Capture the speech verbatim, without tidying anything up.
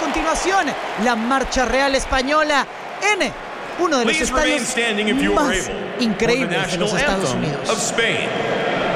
continuación la marcha real española en uno de los estadios más increíbles de los Estados Unidos.